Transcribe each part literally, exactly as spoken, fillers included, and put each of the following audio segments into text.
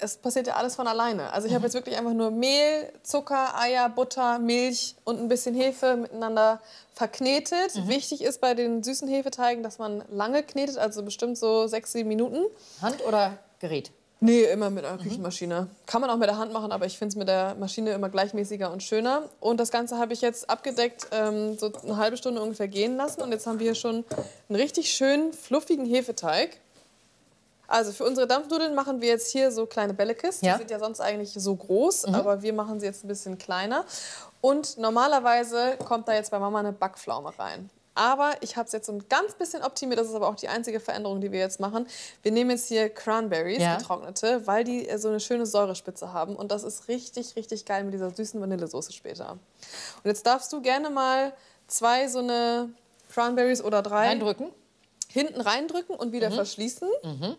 es passiert ja alles von alleine. Also ich habe jetzt wirklich einfach nur Mehl, Zucker, Eier, Butter, Milch und ein bisschen Hefe miteinander verknetet. Mhm. Wichtig ist bei den süßen Hefeteigen, dass man lange knetet, also bestimmt so sechs, sieben Minuten. Hand oder Gerät? Nee, immer mit einer Küchenmaschine. Mhm. Kann man auch mit der Hand machen, aber ich finde es mit der Maschine immer gleichmäßiger und schöner. Und das Ganze habe ich jetzt abgedeckt, ähm, so eine halbe Stunde ungefähr gehen lassen. Und jetzt haben wir hier schon einen richtig schönen, fluffigen Hefeteig. Also für unsere Dampfnudeln machen wir jetzt hier so kleine Bällekes. Ja. Die sind ja sonst eigentlich so groß, mhm. aber wir machen sie jetzt ein bisschen kleiner. Und normalerweise kommt da jetzt bei Mama eine Backpflaume rein. Aber ich habe es jetzt so ein ganz bisschen optimiert. Das ist aber auch die einzige Veränderung, die wir jetzt machen. Wir nehmen jetzt hier Cranberries, ja. getrocknete, weil die so eine schöne Säurespitze haben. Und das ist richtig, richtig geil mit dieser süßen Vanillesoße später. Und jetzt darfst du gerne mal zwei so eine Cranberries oder drei reindrücken. Hinten reindrücken und wieder mhm. verschließen. Mhm.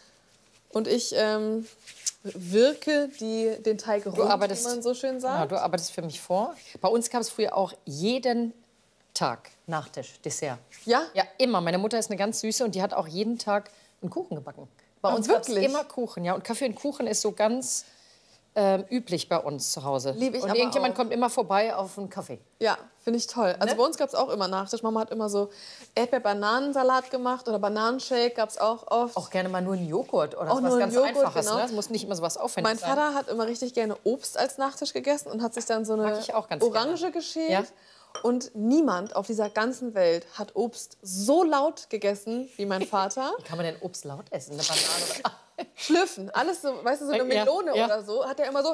Und ich ähm, wirke die, den Teig rund, wie man so schön sagt. Ja, du arbeitest für mich vor. Bei uns gab es früher auch jeden Tag Nachtisch, Dessert. Ja? Ja, immer. Meine Mutter ist eine ganz süße und die hat auch jeden Tag einen Kuchen gebacken. Bei Ach, uns gab es immer Kuchen. Ja, und Kaffee und Kuchen ist so ganz ähm, üblich bei uns zu Hause. Lieb ich und aber irgendjemand auch. kommt immer vorbei auf einen Kaffee. Ja, finde ich toll. Also Ne? bei uns gab es auch immer Nachtisch. Mama hat immer so Erdbeer-Bananensalat gemacht oder Bananenshake gab es auch oft. Auch gerne mal nur einen Joghurt oder auch was ganz Joghurt, Einfaches. Genau. Ne? Das muss nicht immer so was Aufwendiges sein. Mein Vater hat immer richtig gerne Obst als Nachtisch gegessen und hat sich dann so eine Orange gerne. geschält. Ja? Und niemand auf dieser ganzen Welt hat Obst so laut gegessen wie mein Vater. Wie kann man denn Obst laut essen? Eine Banane oder Schlürfen, alles so, weißt du, so eine Melone ja, ja. oder so, hat er immer so.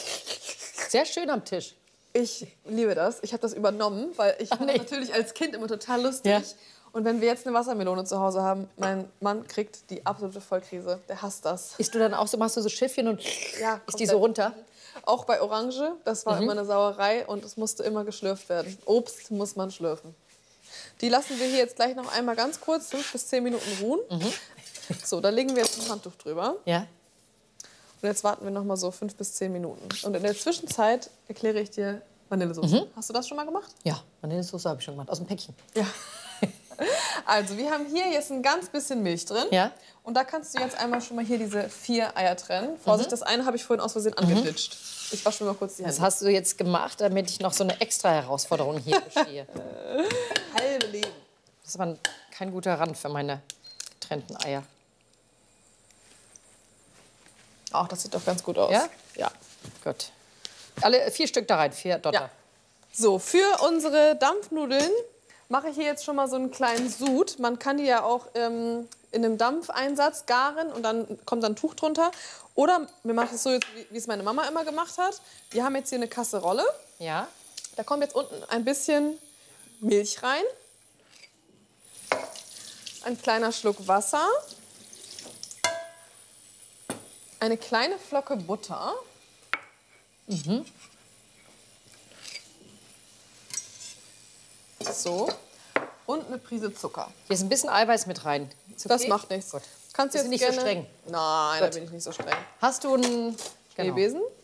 Sehr schön am Tisch. Ich liebe das. Ich habe das übernommen, weil ich fand nee. das natürlich als Kind immer total lustig. Ja. Und wenn wir jetzt eine Wassermelone zu Hause haben, mein Mann kriegt die absolute Vollkrise. Der hasst das. Isst du dann auch so, machst du so Schiffchen und ja, ist die so runter? Auch bei Orange, das war mhm. immer eine Sauerei und es musste immer geschlürft werden. Obst muss man schlürfen. Die lassen wir hier jetzt gleich noch einmal ganz kurz, fünf bis zehn Minuten ruhen. Mhm. So, da legen wir jetzt ein Handtuch drüber. Ja. Und jetzt warten wir noch mal so fünf bis zehn Minuten. Und in der Zwischenzeit erkläre ich dir Vanillesoße. Mhm. Hast du das schon mal gemacht? Ja, Vanillesoße habe ich schon gemacht, aus dem Päckchen. Ja. Also, wir haben hier jetzt ein ganz bisschen Milch drin. Ja. Und da kannst du jetzt einmal schon mal hier diese vier Eier trennen. Vorsicht, mhm. das eine habe ich vorhin aus Versehen angeditscht. Mhm. Ich wasche mir mal kurz die Hände. Das hast du jetzt gemacht, damit ich noch so eine extra Herausforderung hier bestehe. Halbe Leben. Das ist aber kein guter Rand für meine getrennten Eier. Ach, das sieht doch ganz gut aus. Ja? Ja. Gut. Alle vier Stück da rein, vier Dotter. Ja. So, für unsere Dampfnudeln mache ich hier jetzt schon mal so einen kleinen Sud. Man kann die ja auch ähm, in einem Dampfeinsatz garen und dann kommt dann ein Tuch drunter. Oder wir machen es so, wie es meine Mama immer gemacht hat. Wir haben jetzt hier eine Kasserolle. Ja. Da kommt jetzt unten ein bisschen Milch rein. Ein kleiner Schluck Wasser. Eine kleine Flocke Butter. Mhm. So. Und eine Prise Zucker. Hier ist ein bisschen Eiweiß mit rein. Okay? Das macht nichts. Gut. Kannst du jetzt nicht gerne... so streng? Nein, Gut. da bin ich nicht so streng. Hast du einen Schneebesen? Genau.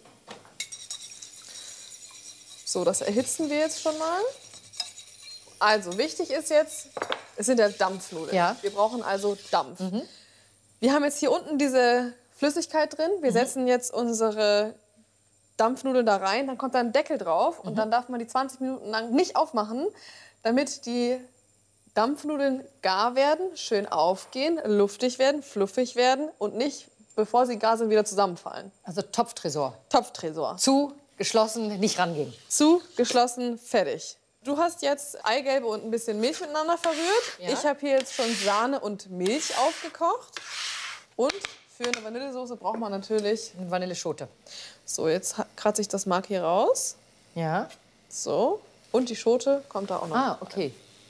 So, das erhitzen wir jetzt schon mal. Also, wichtig ist jetzt, es sind ja Dampfnudeln. Ja. Wir brauchen also Dampf. Mhm. Wir haben jetzt hier unten diese Flüssigkeit drin. Wir mhm. setzen jetzt unsere Dampfnudeln da rein. Dann kommt da ein Deckel drauf. Mhm. Und dann darf man die zwanzig Minuten lang nicht aufmachen, damit die Dampfnudeln gar werden, schön aufgehen, luftig werden, fluffig werden und nicht, bevor sie gar sind, wieder zusammenfallen. Also Topftresor. Topftresor. Zu, geschlossen, nicht rangehen. Zu, geschlossen, fertig. Du hast jetzt Eigelbe und ein bisschen Milch miteinander verrührt. Ja. Ich habe hier jetzt schon Sahne und Milch aufgekocht. Und für eine Vanillesoße braucht man natürlich eine Vanilleschote. So, jetzt kratze ich das Mark hier raus. Ja. So. Und die Schote kommt da auch noch. Ah, okay.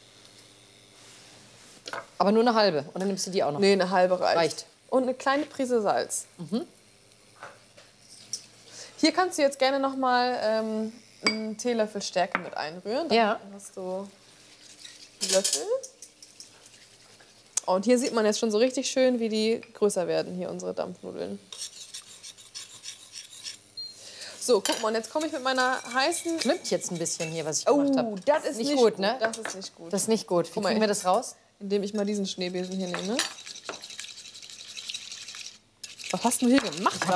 Aber nur eine halbe? Oder nimmst du die auch noch? Nee, eine halbe reicht. Reicht. Und eine kleine Prise Salz. Mhm. Hier kannst du jetzt gerne noch mal ähm, einen Teelöffel Stärke mit einrühren. Dann ja. hast du einen Löffel. Und hier sieht man jetzt schon so richtig schön, wie die größer werden, hier unsere Dampfnudeln. So, guck mal, und jetzt komme ich mit meiner heißen... Schwimmt jetzt ein bisschen hier, was ich gemacht habe. Oh, das ist nicht, nicht gut, gut, ne? Das ist nicht gut. Das ist nicht gut. Wie kriegen wir das raus? Indem ich mal diesen Schneebesen hier nehme. Was hast du hier gemacht?